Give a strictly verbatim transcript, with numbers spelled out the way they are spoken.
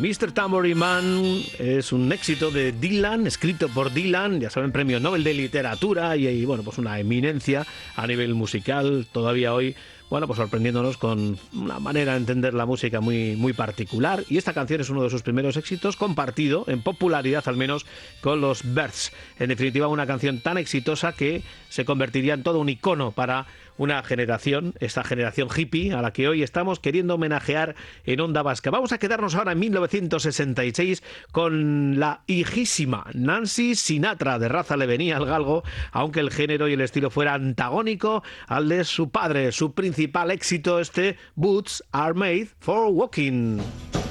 mister Tambourine Man es un éxito de Dylan, escrito por Dylan, ya saben, premio Nobel de Literatura y, y bueno, pues una eminencia a nivel musical todavía hoy. Bueno, pues sorprendiéndonos con una manera de entender la música muy, muy particular. Y esta canción es uno de sus primeros éxitos, compartido, en popularidad al menos, con los Byrds. En definitiva, una canción tan exitosa que se convertiría en todo un icono para una generación, esta generación hippie, a la que hoy estamos queriendo homenajear en Onda Vasca. Vamos a quedarnos ahora en mil novecientos sesenta y seis con la hijísima Nancy Sinatra. De raza le venía al galgo, aunque el género y el estilo fuera antagónico al de su padre. Su principal éxito, este Boots Are Made for Walking.